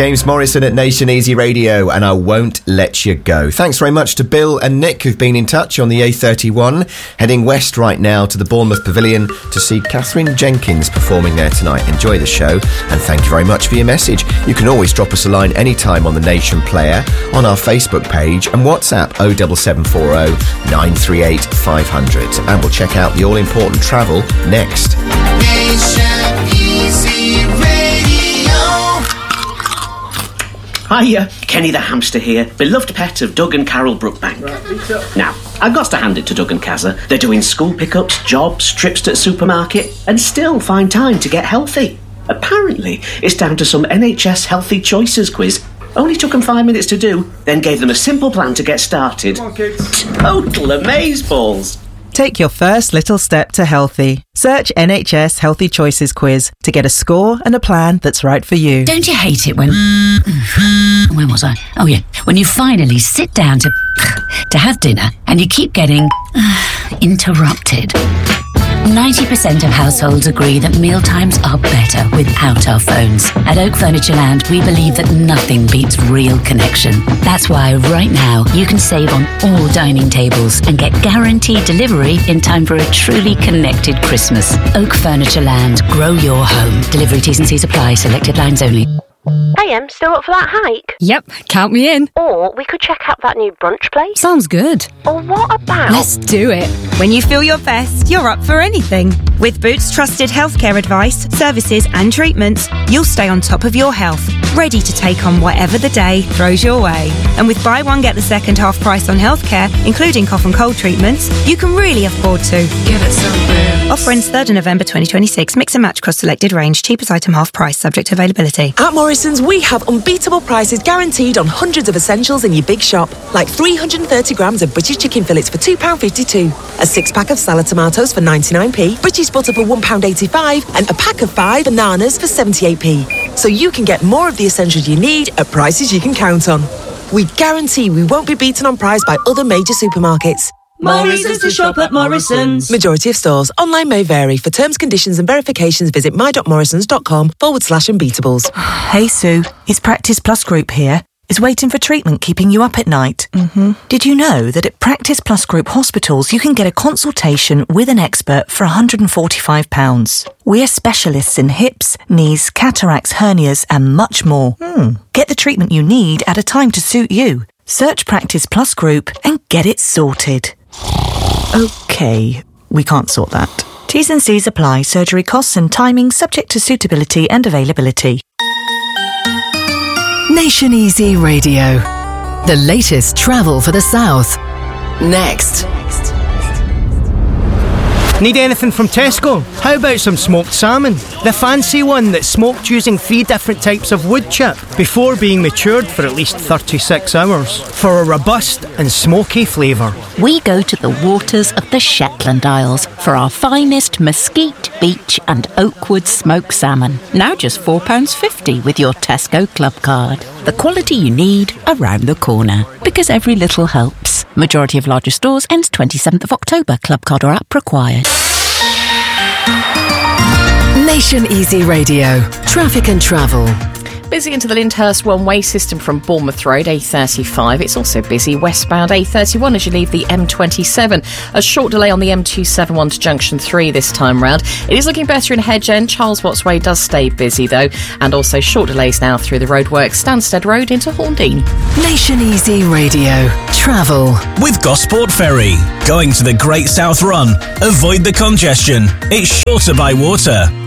James Morrison at Nation Easy Radio, and I Won't Let You Go. Thanks very much to Bill and Nick, who've been in touch on the A31, heading west right now to the Bournemouth Pavilion to see Catherine Jenkins performing there tonight. Enjoy the show, and thank you very much for your message. You can always drop us a line anytime on the Nation Player, on our Facebook page, and WhatsApp 07740 938 500. And we'll check out the all-important travel next. Nation Easy Radio. Hiya, Kenny the hamster here, beloved pet of Doug and Carol Brookbank. Right, now, I've got to hand it to Doug and Kazza. They're doing school pickups, jobs, trips to the supermarket, and still find time to get healthy. Apparently, it's down to some NHS Healthy Choices quiz. Only took them 5 minutes to do, then gave them a simple plan to get started. Come on, kids. Total amazeballs. Take your first little step to healthy. Search NHS Healthy Choices quiz to get a score and a plan that's right for you. Don't you hate it when... Where was I? Oh, yeah. When you finally sit down to have dinner and you keep getting interrupted. 90% of households agree that mealtimes are better without our phones. At Oak Furniture Land, we believe that nothing beats real connection. That's why right now you can save on all dining tables and get guaranteed delivery in time for a truly connected Christmas. Oak Furniture Land, grow your home. Delivery T's and C's apply, selected lines only. AM, still up for that hike? Yep, count me in. Or we could check out that new brunch place. Sounds good. Or what about... Let's do it. When you feel your best, you're up for anything. With Boots trusted healthcare advice, services and treatments, you'll stay on top of your health, ready to take on whatever the day throws your way. And with buy one get the second half price on healthcare, including cough and cold treatments, you can really afford to. Give it some Boots. Offer ends 3rd of November 2026. Mix and match across selected range. Cheapest item half price, subject to availability. At Morrison's, we have unbeatable prices guaranteed on hundreds of essentials in your big shop, like 330 grams of British chicken fillets for £2.52, a 6-pack of salad tomatoes for 99p, British butter for £1.85, and a pack of 5 bananas for 78p. So you can get more of the essentials you need at prices you can count on. We guarantee we won't be beaten on price by other major supermarkets. Morrison's to shop at Morrison's. Majority of stores. Online may vary. For terms, conditions and verifications, visit my.morrisons.com/unbeatables. Hey Sue, it's Practice Plus Group here. Is waiting for treatment keeping you up at night? Did you know that at Practice Plus Group hospitals you can get a consultation with an expert for £145? We're specialists in hips, knees, cataracts, hernias and much more. Get the treatment you need at a time to suit you. Search Practice Plus Group and get it sorted. OK, we can't sort that. T's and C's apply. Surgery costs and timing subject to suitability and availability. Nation Easy Radio. The latest travel for the South. Next. Need anything from Tesco? How about some smoked salmon? The fancy one that's smoked using 3 different types of wood chip before being matured for at least 36 hours for a robust and smoky flavour. We go to the waters of the Shetland Isles for our finest mesquite, beach and oakwood smoked salmon. Now just £4.50 with your Tesco Club card. The quality you need around the corner. Because every little helps. Majority of larger stores ends 27th of October. Club card or app required. Nation Easy Radio. Traffic and travel. Busy into the Lyndhurst one-way system from Bournemouth Road, A35. It's also busy westbound A31 as you leave the M27. A short delay on the M271 to Junction 3 this time round. It is looking better in Hedge End. Charles Watts Way does stay busy though. And also short delays now through the roadworks, Stansted Road into Horndean. Nation Easy Radio. Travel. With Gosport Ferry. Going to the Great South Run. Avoid the congestion. It's shorter by water.